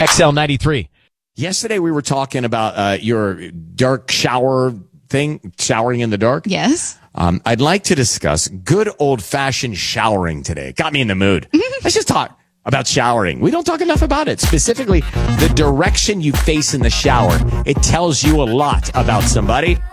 XL93. Yesterday we were talking about your dark shower thing, showering in the dark. Yes. I'd like to discuss good old-fashioned showering today. Got me in the mood. Let's just talk about showering. We don't talk enough about it. Specifically, the direction you face in the shower. It tells you a lot about somebody.